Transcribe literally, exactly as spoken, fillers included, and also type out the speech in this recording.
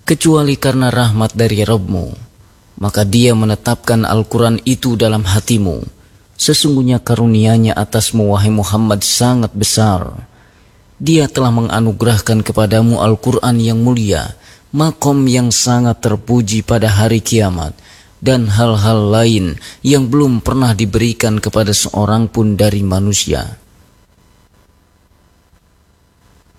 kecuali karena rahmat dari Rabb-Mu. Maka Dia menetapkan Al-Quran itu dalam hatimu. Sesungguhnya karunia-Nya atasmu, wahai Muhammad, sangat besar. Dia telah menganugerahkan kepadamu Al-Quran yang mulia, makom yang sangat terpuji pada hari kiamat, dan hal-hal lain yang belum pernah diberikan kepada seorang pun dari manusia.